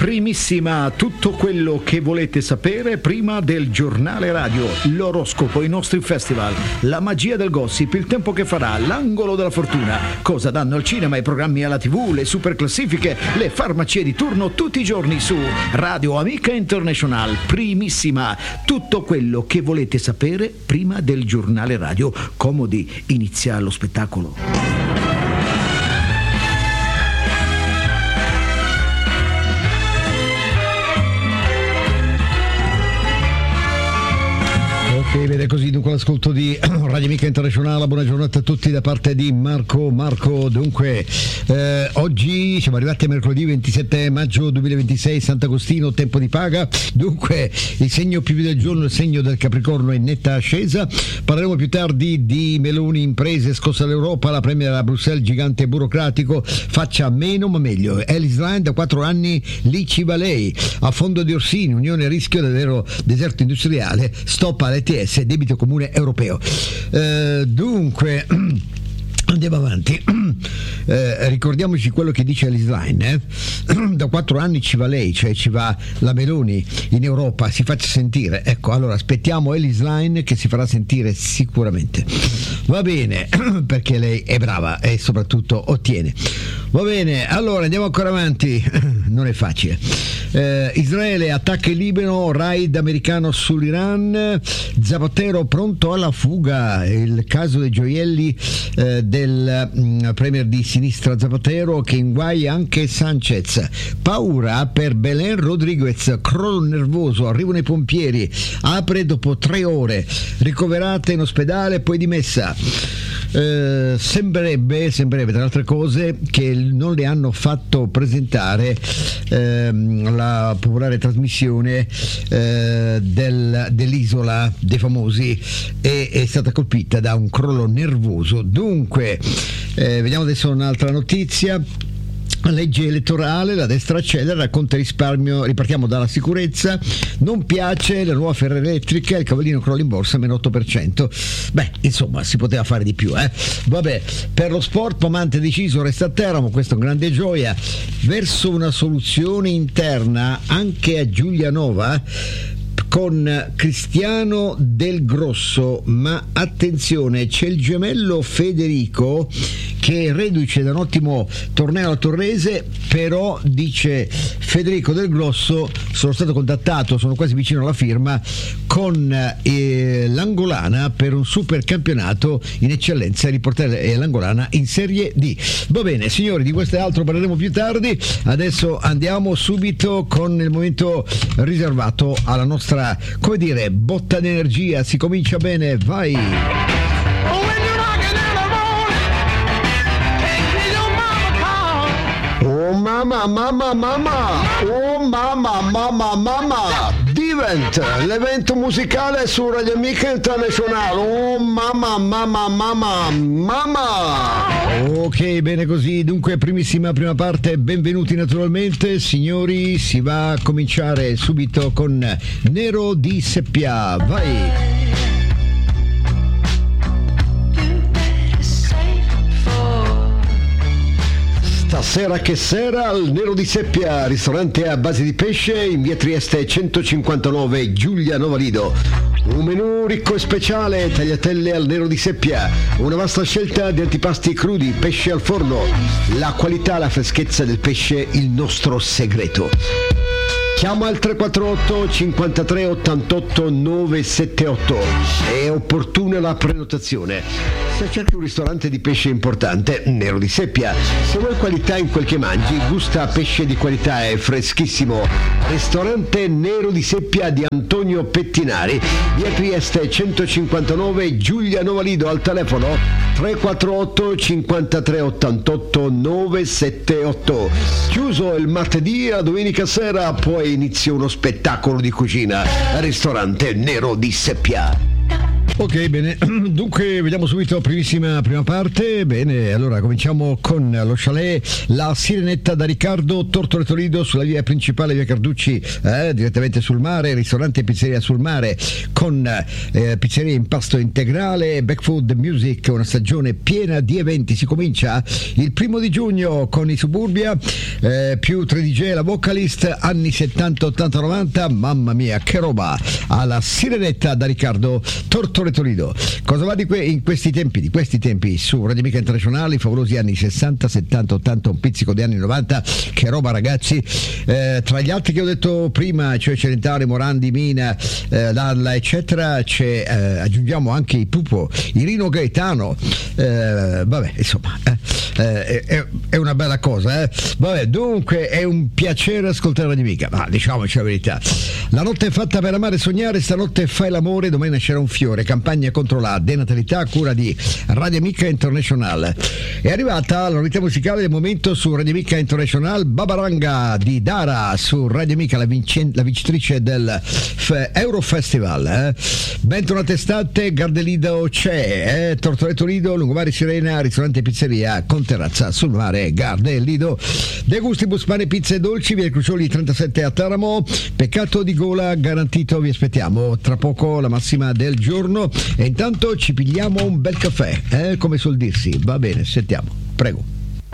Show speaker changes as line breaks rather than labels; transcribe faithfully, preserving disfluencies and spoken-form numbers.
Primissima, tutto quello che volete sapere prima del giornale radio, l'oroscopo, i nostri festival, la magia del gossip, il tempo che farà, l'angolo della fortuna, cosa danno al cinema, i programmi alla tivù, le super classifiche, le farmacie di turno tutti i giorni su Radio Amica International. Primissima, tutto quello che volete sapere prima del giornale radio. Comodi, inizia lo spettacolo.
Ok, vede così, dunque l'ascolto di Radio Amica Internazionale. Buona giornata a tutti da parte di Marco Marco. Dunque, eh, oggi siamo arrivati a mercoledì ventisette maggio duemilaventisei, Sant'Agostino, tempo di paga. Dunque, il segno più del giorno, il segno del Capricorno, è in netta ascesa. Parleremo più tardi di Meloni, imprese, scossa all'Europa, la premier a Bruxelles, gigante burocratico, faccia meno ma meglio. Ellis Line, da quattro anni lì ci va lei. A fondo di Orsini, Unione a rischio del vero deserto industriale, stop all'E T S, debito comune europeo. Eh, dunque andiamo avanti. Eh, ricordiamoci quello che dice Ellis Line, eh? Da quattro anni ci va lei, cioè ci va la Meloni in Europa, si faccia sentire. Ecco, allora aspettiamo Ellis Line che si farà sentire sicuramente. Va bene, perché lei è brava e soprattutto ottiene. Va bene, allora andiamo ancora avanti. Non è facile. Eh, Israele attacca il Libano, raid americano sull'Iran, Zapatero pronto alla fuga. Il caso dei gioielli eh, del mh, premier di sinistra Zapatero che inguaia anche Sanchez. Paura per Belén Rodriguez, crollo nervoso, arrivano i pompieri, apre dopo tre ore, ricoverata in ospedale poi dimessa. Eh, sembrerebbe, sembrerebbe tra altre cose che non le hanno fatto presentare ehm, la popolare trasmissione eh, del, dell'Isola dei Famosi, e è stata colpita da un crollo nervoso. Dunque eh, vediamo adesso un'altra notizia. Legge elettorale, la destra accelera, racconta risparmio, ripartiamo dalla sicurezza, non piace la nuova Ferrari elettrica, il cavallino crolla in borsa meno otto per cento. Beh, insomma, si poteva fare di più, eh. Vabbè, per lo sport Pomante deciso, resta a Teramo, questa è una grande gioia, verso una soluzione interna anche a Giulianova con Cristiano Del Grosso, ma attenzione, c'è il gemello Federico che è reduce da un ottimo torneo a Torrese, però dice Federico Del Grosso, sono stato contattato, sono quasi vicino alla firma con eh, l'Angolana per un super campionato in eccellenza e riportare l'Angolana in Serie D. Va bene signori, di questo e altro parleremo più tardi. Adesso andiamo subito con il momento riservato alla nostra, come dire, botta d'energia. Si comincia bene, vai! Oh mamma, mamma, mamma! Oh mamma, mamma, mamma! Divent, l'evento musicale su Radio Amica Internazionale. Oh mamma, mamma, mamma, mamma! Ok, bene così. Dunque, primissima prima parte, benvenuti naturalmente. Signori, si va a cominciare subito con Nero di Seppia. Vai! Stasera che sera al Nero di Seppia, ristorante a base di pesce in via Trieste centocinquantanove, Giulianova Lido. Un menù ricco e speciale, tagliatelle al Nero di Seppia, una vasta scelta di antipasti crudi, pesce al forno, la qualità, la freschezza del pesce, il nostro segreto. Chiama al tre quattro otto cinquantatré ottantotto novecentosettantotto, è opportuna la prenotazione. Se cerchi un ristorante di pesce importante, Nero di Seppia. Se vuoi qualità in quel che mangi, gusta pesce di qualità e freschissimo. Ristorante Nero di Seppia di Antonio Pettinari, via Trieste centocinquantanove, Giulianova Lido, al telefono tre quattro otto cinquantatré ottantotto novecentosettantotto. Chiuso il martedì, a domenica sera poi inizia uno spettacolo di cucina al ristorante Nero di Seppia. Ok, bene, dunque vediamo subito primissima prima parte. Bene, allora cominciamo con lo chalet La Sirenetta da Riccardo Tortore Toledo sulla via principale, via Carducci, eh, direttamente sul mare, ristorante e pizzeria sul mare con eh, pizzeria impasto integrale, Back Food Music, una stagione piena di eventi. Si comincia il primo di giugno con i Suburbia, eh, più tre D J e la vocalist, anni settanta, ottanta, novanta, mamma mia che roba, alla Sirenetta da Riccardo Tortore Toledo. Cosa va di que- in questi tempi, di questi tempi su Radio Amica Internazionale, i favolosi anni sessanta, settanta, ottanta, un pizzico di anni novanta, che roba ragazzi, eh, tra gli altri che ho detto prima, cioè Celentano, Morandi, Mina, eh, Dalla eccetera, c'è, eh, aggiungiamo anche i Pupo, i Rino Gaetano, eh, vabbè insomma eh, eh, è, è una bella cosa, eh. Vabbè, dunque è un piacere ascoltare Radio Amica, ma diciamoci la verità, la notte è fatta per amare e sognare, stanotte fai l'amore, domani nascerà un fiore, campagna contro la denatalità a cura di Radio Amica International. È arrivata la novità musicale del momento su Radio Amica International, Babaranga di Dara su Radio Amica, la, vincen- la vincitrice del F- Eurofestival. Eh. Bentornate estate, Gardelido c'è, eh. Tortore Toledo, Lungomare Sirena, ristorante e pizzeria con terrazza sul mare, Gardelido. De Gustibus pane, pizze e dolci, via Crucioli trentasette a Teramo, peccato di gola garantito, vi aspettiamo tra poco la massima del giorno e intanto ci pigliamo un bel caffè, eh, come suol dirsi. Va bene, sentiamo, prego.